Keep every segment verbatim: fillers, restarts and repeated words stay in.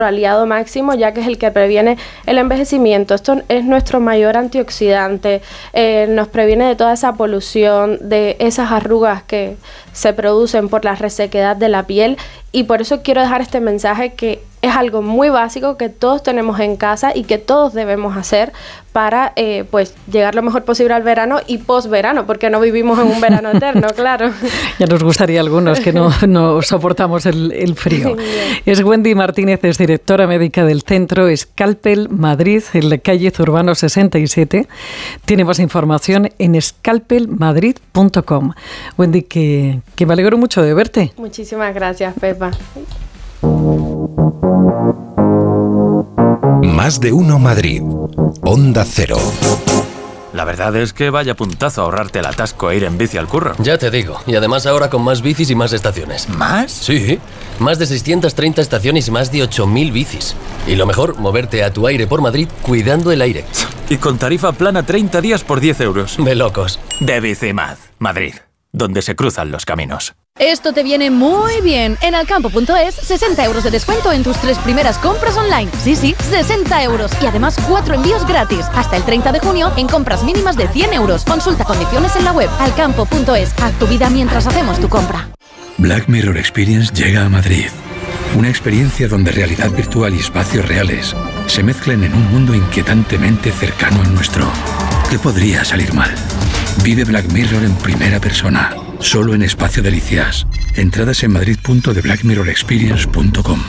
aliado máximo, ya que es el que previene el envejecimiento. Esto es nuestro mayor antioxidante, eh, nos previene de toda esa polución, de esas arrugas que se producen por la resequedad de la piel, y por eso quiero dejar este mensaje que es algo muy básico que todos tenemos en casa y que todos debemos hacer para eh, pues llegar lo mejor posible al verano y post-verano, porque no vivimos en un verano eterno, claro. Ya nos gustaría a algunos que no, no soportamos el, el frío. Es Wendy Martínez, es directora médica del centro Scalpel Madrid, en la calle Zurbano sesenta y siete. Tiene más información en scalpel madrid punto com. Wendy, que, que me alegro mucho de verte. Muchísimas gracias, Pepa. Más de uno Madrid. Onda Cero. La verdad es que vaya puntazo ahorrarte el atasco e ir en bici al curro. Ya te digo, y además ahora con más bicis y más estaciones. ¿Más? Sí, más de seiscientas treinta estaciones y más de ocho mil bicis. Y lo mejor, moverte a tu aire por Madrid cuidando el aire. Y con tarifa plana treinta días por diez euros. De locos. De Bicimad, Madrid, donde se cruzan los caminos. Esto te viene muy bien. En alcampo punto es, sesenta euros de descuento en tus tres primeras compras online. Sí, sí, sesenta euros. Y además cuatro envíos gratis. Hasta el treinta de junio en compras mínimas de cien euros. Consulta condiciones en la web alcampo punto es. Haz tu vida mientras hacemos tu compra. Black Mirror Experience llega a Madrid. Una experiencia donde realidad virtual y espacios reales se mezclan en un mundo inquietantemente cercano al nuestro. ¿Qué podría salir mal? Vive Black Mirror en primera persona, solo en Espacio Delicias. Entradas en madrid punto de black mirror experience punto com.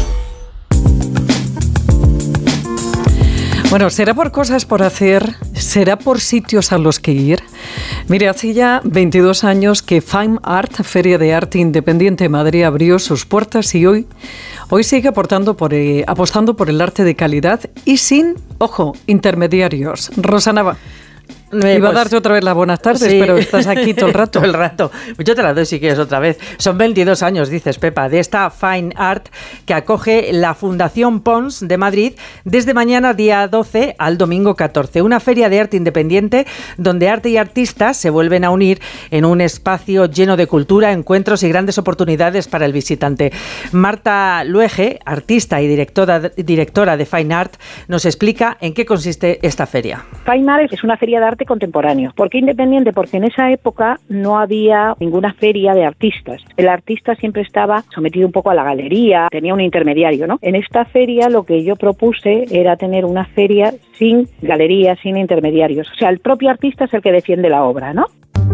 Bueno, ¿será por cosas por hacer? ¿Será por sitios a los que ir? Mire, hace ya veintidós años que Fine Art, Feria de Arte Independiente de Madrid, abrió sus puertas y hoy, hoy sigue aportando por, eh, apostando por el arte de calidad y sin, ojo, intermediarios. Rosa Nava. Eh, Iba pues, a darte otra vez las buenas tardes, sí. Pero estás aquí todo el rato. todo el rato. Yo te las doy si quieres otra vez. Son veintidós años, dices, Pepa, de esta Fine Art que acoge la Fundación Pons de Madrid desde mañana día doce al domingo catorce. Una feria de arte independiente donde arte y artistas se vuelven a unir en un espacio lleno de cultura, encuentros y grandes oportunidades para el visitante. Marta Luege, artista y directora, directora de Fine Art, nos explica en qué consiste esta feria. Fine Art es una feria de arte contemporáneo. ¿Por qué independiente? Porque en esa época no había ninguna feria de artistas. El artista siempre estaba sometido un poco a la galería, tenía un intermediario, ¿no? En esta feria lo que yo propuse era tener una feria sin galería, sin intermediarios. O sea, el propio artista es el que defiende la obra, ¿no?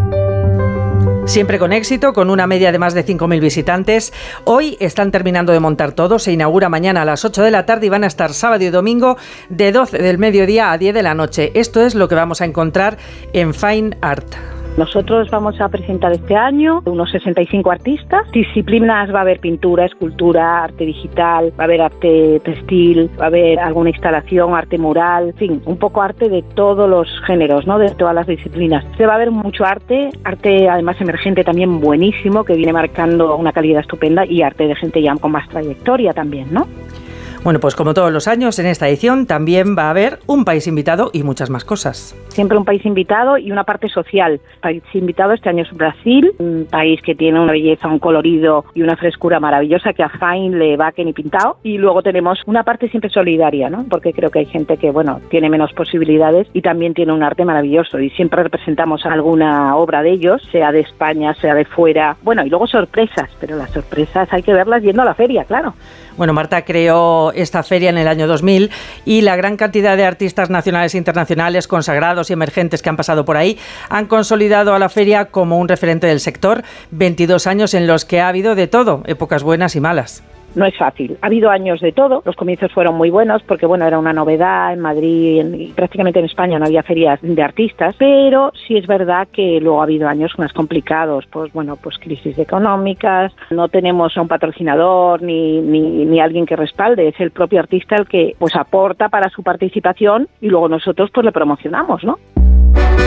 Siempre con éxito, con una media de más de cinco mil visitantes. Hoy están terminando de montar todo, se inaugura mañana a las ocho de la tarde y van a estar sábado y domingo de doce del mediodía a diez de la noche. Esto es lo que vamos a encontrar en Fine Art. Nosotros vamos a presentar este año unos sesenta y cinco artistas. Disciplinas: va a haber pintura, escultura, arte digital, va a haber arte textil, va a haber alguna instalación, arte mural, en fin, un poco arte de todos los géneros, ¿no? De todas las disciplinas. Se va a ver mucho arte, arte además emergente también buenísimo, que viene marcando una calidad estupenda, y arte de gente ya con más trayectoria también, ¿no? Bueno, pues como todos los años, en esta edición también va a haber un país invitado y muchas más cosas. Siempre un país invitado y una parte social. País invitado este año es Brasil, un país que tiene una belleza, un colorido y una frescura maravillosa que a Fine le va que ni pintado. Y luego tenemos una parte siempre solidaria, ¿no? Porque creo que hay gente que, bueno, tiene menos posibilidades y también tiene un arte maravilloso, y siempre representamos alguna obra de ellos, sea de España, sea de fuera. Bueno, y luego sorpresas, pero las sorpresas hay que verlas yendo a la feria, claro. Bueno, Marta creó esta feria en el año dos mil y la gran cantidad de artistas nacionales e internacionales, consagrados y emergentes que han pasado por ahí, han consolidado a la feria como un referente del sector. veintidós años en los que ha habido de todo, épocas buenas y malas. No es fácil. Ha habido años de todo. Los comienzos fueron muy buenos porque, bueno, era una novedad en Madrid, en, prácticamente en España no había ferias de artistas, pero sí es verdad que luego ha habido años más complicados, pues bueno, pues crisis económicas, no tenemos a un patrocinador ni, ni, ni alguien que respalde, es el propio artista el que pues aporta para su participación y luego nosotros pues le promocionamos, ¿no?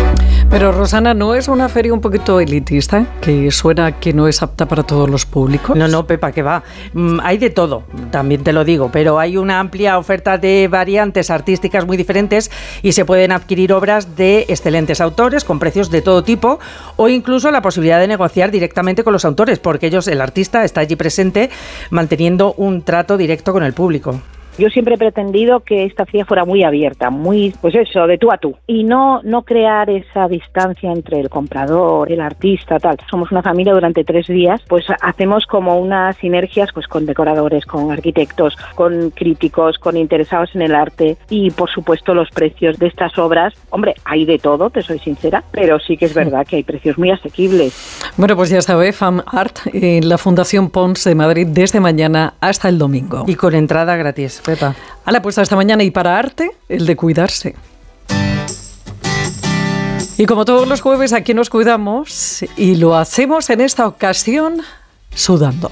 Pero Rosana, ¿no es una feria un poquito elitista? Que suena que no es apta para todos los públicos. No, no, Pepa, que va. Mm, hay de todo, también te lo digo, pero hay una amplia oferta de variantes artísticas muy diferentes y se pueden adquirir obras de excelentes autores con precios de todo tipo o incluso la posibilidad de negociar directamente con los autores, porque ellos, el artista, está allí presente manteniendo un trato directo con el público. Yo siempre he pretendido que esta feria fuera muy abierta, muy, pues eso, de tú a tú. Y no, no crear esa distancia entre el comprador, el artista, tal. Somos una familia durante tres días, pues hacemos como unas sinergias pues con decoradores, con arquitectos, con críticos, con interesados en el arte y, por supuesto, los precios de estas obras. Hombre, hay de todo, te soy sincera, pero sí que es verdad que hay precios muy asequibles. Bueno, pues ya sabe, Fam Art en la Fundación Pons de Madrid desde mañana hasta el domingo. Y con entrada gratis. Pepa. Hala, pues hasta mañana. Y para arte, el de cuidarse. Y como todos los jueves, aquí nos cuidamos y lo hacemos en esta ocasión sudando.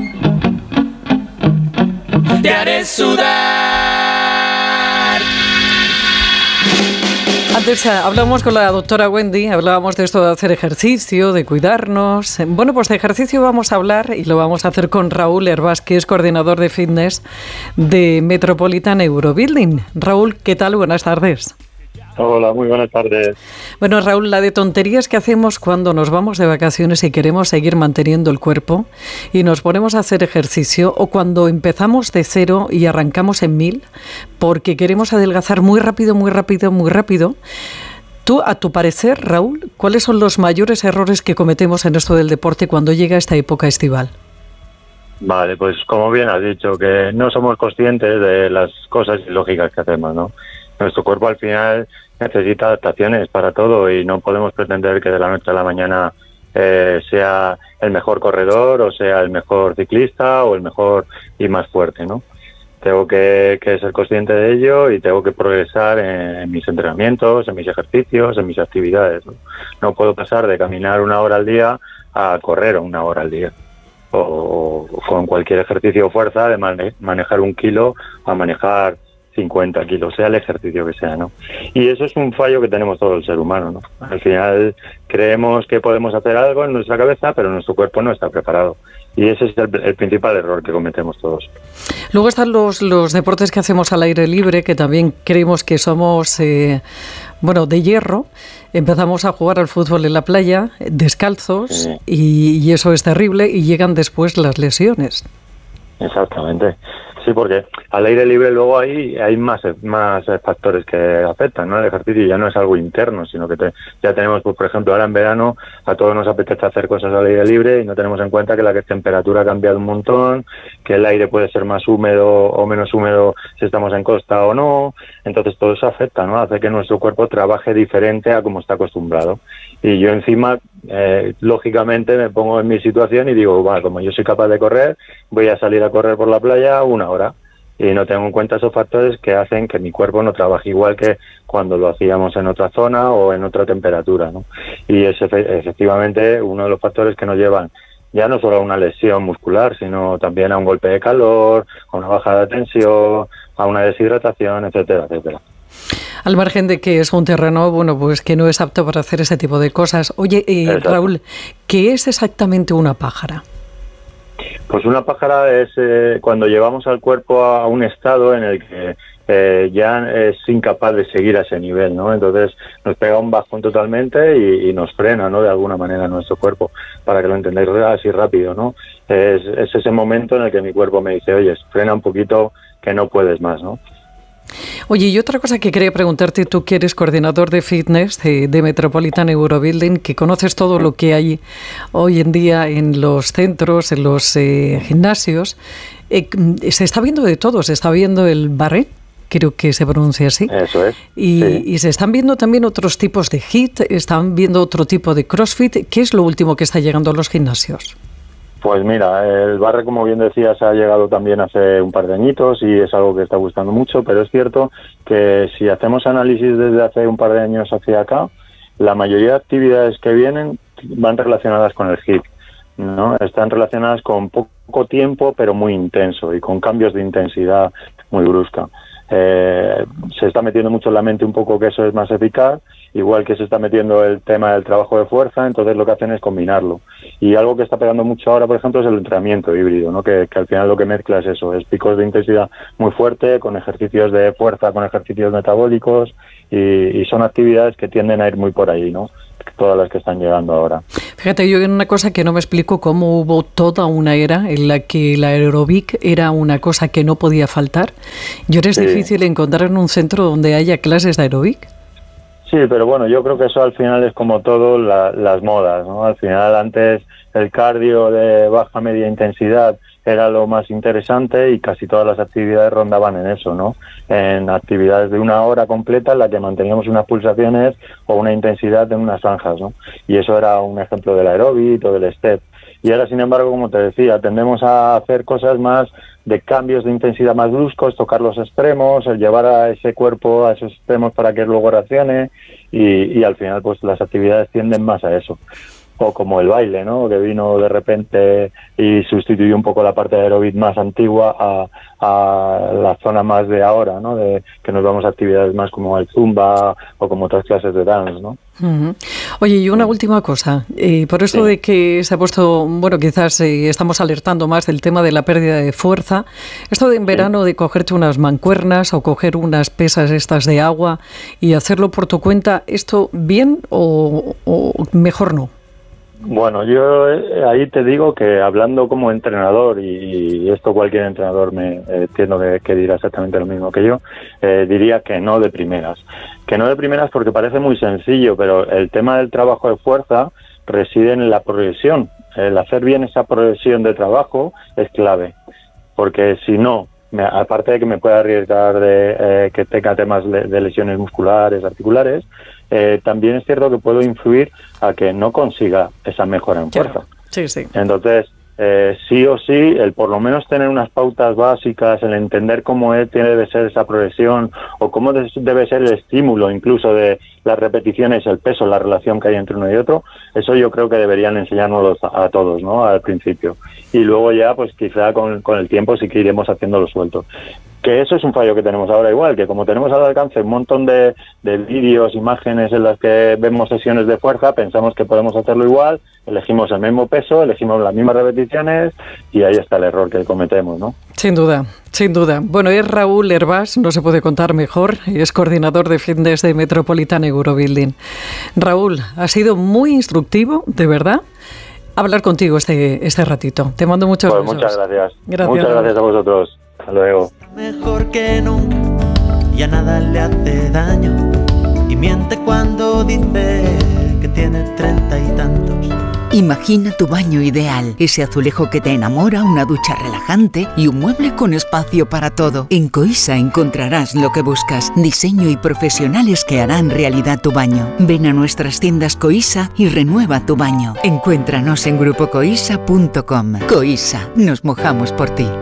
Te haré sudar. Antes hablamos con la doctora Wendy, hablábamos de esto de hacer ejercicio, de cuidarnos. Bueno, pues de ejercicio vamos a hablar y lo vamos a hacer con Raúl Hervás, que es coordinador de fitness de Metropolitan Eurobuilding. Raúl, ¿qué tal? Buenas tardes. Hola, muy buenas tardes. Bueno, Raúl, la de tonterías que hacemos cuando nos vamos de vacaciones y queremos seguir manteniendo el cuerpo y nos ponemos a hacer ejercicio, o cuando empezamos de cero y arrancamos en mil porque queremos adelgazar muy rápido, muy rápido, muy rápido. Tú, a tu parecer, Raúl, ¿cuáles son los mayores errores que cometemos en esto del deporte cuando llega esta época estival? Vale, pues como bien has dicho, que no somos conscientes de las cosas ilógicas que hacemos, ¿no? Nuestro cuerpo al final necesita adaptaciones para todo y no podemos pretender que de la noche a la mañana eh, sea el mejor corredor o sea el mejor ciclista o el mejor y más fuerte, ¿no? Tengo que, que ser consciente de ello y tengo que progresar en, en mis entrenamientos, en mis ejercicios, en mis actividades, ¿no? No puedo pasar de caminar una hora al día a correr una hora al día. O, o con cualquier ejercicio o fuerza de mane- manejar un kilo a manejar cincuenta kilos, sea el ejercicio que sea, ¿no? Y eso es un fallo que tenemos todo el ser humano, ¿no? Al final creemos que podemos hacer algo en nuestra cabeza, pero nuestro cuerpo no está preparado. Y ese es el, el principal error que cometemos todos. Luego están los, los deportes que hacemos al aire libre, que también creemos que somos, eh, bueno, de hierro. Empezamos a jugar al fútbol en la playa, descalzos, sí. y, y eso es terrible, y llegan después las lesiones. Exactamente. Sí, porque al aire libre luego hay hay más más factores que afectan, ¿no? El ejercicio ya no es algo interno, sino que te, ya tenemos, pues, por ejemplo, ahora en verano a todos nos apetece hacer cosas al aire libre y no tenemos en cuenta que la temperatura ha cambiado un montón, que el aire puede ser más húmedo o menos húmedo si estamos en costa o no. Entonces todo eso afecta, ¿no? Hace que nuestro cuerpo trabaje diferente a como está acostumbrado. Y yo encima, eh, lógicamente, me pongo en mi situación y digo, va, como yo soy capaz de correr, voy a salir a correr por la playa una hora. Y no tengo en cuenta esos factores que hacen que mi cuerpo no trabaje igual que cuando lo hacíamos en otra zona o en otra temperatura, ¿no? Y es efe- efectivamente uno de los factores que nos llevan ya no solo a una lesión muscular, sino también a un golpe de calor, a una bajada de tensión, a una deshidratación, etcétera, etcétera. Al margen de que es un terreno, bueno, pues que no es apto para hacer ese tipo de cosas. Oye, eh, Raúl, ¿qué es exactamente una pájara? Pues una pájara es eh, cuando llevamos al cuerpo a un estado en el que eh, ya es incapaz de seguir a ese nivel, ¿no? Entonces nos pega un bajón totalmente y, y nos frena, ¿no? De alguna manera nuestro cuerpo, para que lo entendáis así rápido, ¿no? Es, es ese momento en el que mi cuerpo me dice, oye, frena un poquito que no puedes más, ¿no? Oye, y otra cosa que quería preguntarte, tú que eres coordinador de fitness de, de Metropolitan Eurobuilding, que conoces todo lo que hay hoy en día en los centros, en los eh, gimnasios, eh, se está viendo de todo, se está viendo el barre, creo que se pronuncia así. Eso es. Y, sí. y se están viendo también otros tipos de HIIT, están viendo otro tipo de CrossFit. ¿Qué es lo último que está llegando a los gimnasios? Pues mira, el barre, como bien decías, ha llegado también hace un par de añitos y es algo que está gustando mucho, pero es cierto que si hacemos análisis desde hace un par de años hacia acá, la mayoría de actividades que vienen van relacionadas con el HIIT, ¿no? Están relacionadas con poco tiempo, pero muy intenso y con cambios de intensidad muy brusca. eh, se está metiendo mucho en la mente un poco que eso es más eficaz, igual que se está metiendo el tema del trabajo de fuerza, entonces lo que hacen es combinarlo. Y algo que está pegando mucho ahora, por ejemplo, es el entrenamiento híbrido, ¿no? Que, que al final lo que mezcla es eso, es picos de intensidad muy fuerte, con ejercicios de fuerza, con ejercicios metabólicos, y, y son actividades que tienden a ir muy por ahí, ¿no? Todas las que están llegando ahora. Fíjate, yo en una cosa que no me explico, cómo hubo toda una era en la que la aeróbic era una cosa que no podía faltar. ¿Y ahora es sí. difícil encontrar en un centro donde haya clases de aeróbic? Sí, pero bueno, yo creo que eso al final es como todo la, las modas, ¿no? Al final antes el cardio de baja media intensidad era lo más interesante y casi todas las actividades rondaban en eso, ¿no? En actividades de una hora completa en la que manteníamos unas pulsaciones o una intensidad en unas franjas, ¿no? Y eso era un ejemplo del aeróbic o del step. Y ahora, sin embargo, como te decía, tendemos a hacer cosas más de cambios de intensidad más bruscos, tocar los extremos, el llevar a ese cuerpo a esos extremos para que luego reaccione y, y al final pues las actividades tienden más a eso. O como el baile, ¿no? Que vino de repente y sustituyó un poco la parte de aeróbic más antigua a, a la zona más de ahora, ¿no? De que nos vamos a actividades más como el zumba o como otras clases de dance, ¿no? Uh-huh. Oye, y una última cosa, eh, por eso sí. de que se ha puesto, bueno, quizás eh, estamos alertando más del tema de la pérdida de fuerza, esto de en verano sí. de cogerte unas mancuernas o coger unas pesas estas de agua y hacerlo por tu cuenta, ¿esto bien o, o mejor no? Bueno, yo ahí te digo que hablando como entrenador, y esto cualquier entrenador me eh, entiendo que, que dirá exactamente lo mismo que yo, eh, diría que no de primeras. Que no de primeras porque parece muy sencillo, pero el tema del trabajo de fuerza reside en la progresión. El hacer bien esa progresión de trabajo es clave, porque si no, me, aparte de que me pueda arriesgar de eh, que tenga temas de, de lesiones musculares, articulares, Eh, también es cierto que puedo influir a que no consiga esa mejora en fuerza. Sí, sí. Entonces, eh, sí o sí, el por lo menos tener unas pautas básicas, el entender cómo es, tiene debe ser esa progresión o cómo debe ser el estímulo incluso de las repeticiones, el peso, la relación que hay entre uno y otro, eso yo creo que deberían enseñárnoslo a, a todos, ¿no? Al principio. Y luego ya, pues quizá con, con el tiempo sí que iremos haciéndolo suelto. Que eso es un fallo que tenemos ahora igual, que como tenemos al alcance un montón de, de vídeos, imágenes en las que vemos sesiones de fuerza, pensamos que podemos hacerlo igual, elegimos el mismo peso, elegimos las mismas repeticiones y ahí está el error que cometemos, ¿no? Sin duda, sin duda. Bueno, es Raúl Hervás, no se puede contar mejor, es coordinador de fitness de Metropolitan Eurobuilding. Raúl, ha sido muy instructivo, de verdad, hablar contigo este, este ratito. Te mando muchos pues besos. Muchas gracias. gracias. Muchas gracias a vosotros. Hasta luego. Mejor que nunca, ya nada le hace daño. Y miente cuando dice que tiene treinta y tantos. Imagina tu baño ideal, ese azulejo que te enamora, una ducha relajante y un mueble con espacio para todo. En Coisa encontrarás lo que buscas, diseño y profesionales que harán realidad tu baño. Ven a nuestras tiendas Coisa y renueva tu baño. Encuéntranos en grupo coisa punto com. Coisa, nos mojamos por ti.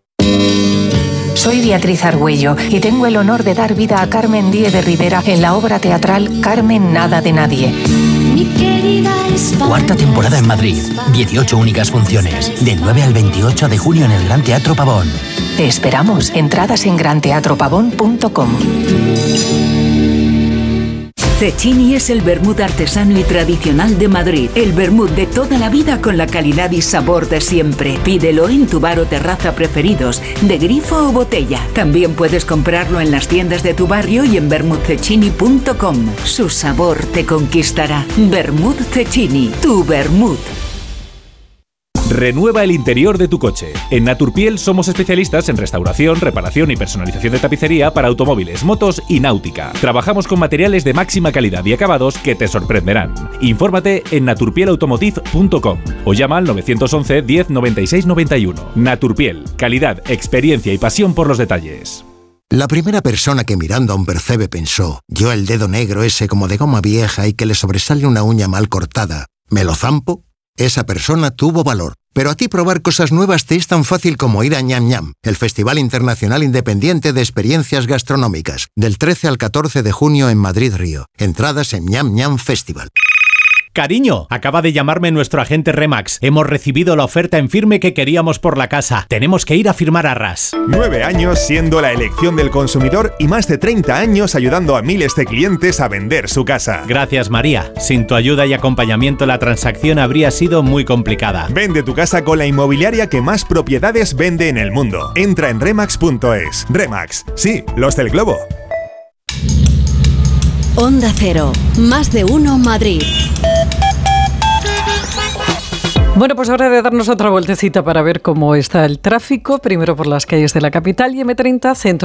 Soy Beatriz Argüello y tengo el honor de dar vida a Carmen Díez de Rivera en la obra teatral Carmen Nada de Nadie. Cuarta temporada en Madrid, dieciocho únicas funciones, del nueve al veintiocho de junio en el Gran Teatro Pavón. Te esperamos, entradas en gran teatro pavón punto com. Cecchini es el vermut artesano y tradicional de Madrid. El vermut de toda la vida con la calidad y sabor de siempre. Pídelo en tu bar o terraza preferidos, de grifo o botella. También puedes comprarlo en las tiendas de tu barrio y en vermut cecchini punto com. Su sabor te conquistará. Vermut Cecchini, tu vermut. Renueva el interior de tu coche. En Naturpiel somos especialistas en restauración, reparación y personalización de tapicería para automóviles, motos y náutica. Trabajamos con materiales de máxima calidad y acabados que te sorprenderán. Infórmate en naturpiel automotive punto com o llama al nueve once diez noventa y seis noventa y uno. Naturpiel, calidad, experiencia y pasión por los detalles. La primera persona que mirando a un percebe pensó, yo el dedo negro ese como de goma vieja y que le sobresale una uña mal cortada, ¿me lo zampo? Esa persona tuvo valor. Pero a ti probar cosas nuevas te es tan fácil como ir a Ñam Ñam, el Festival Internacional Independiente de Experiencias Gastronómicas, del trece al catorce de junio en Madrid Río. Entradas en Ñam Ñam Festival. Cariño, acaba de llamarme nuestro agente Remax. Hemos recibido la oferta en firme que queríamos por la casa. Tenemos que ir a firmar arras. Nueve años siendo la elección del consumidor y más de treinta años ayudando a miles de clientes a vender su casa. Gracias, María. Sin tu ayuda y acompañamiento la transacción habría sido muy complicada. Vende tu casa con la inmobiliaria que más propiedades vende en el mundo. Entra en remax punto es. Remax, sí, los del globo. Onda Cero, más de uno Madrid. Bueno, pues ahora de darnos otra vueltecita para ver cómo está el tráfico, primero por las calles de la capital y eme treinta, centro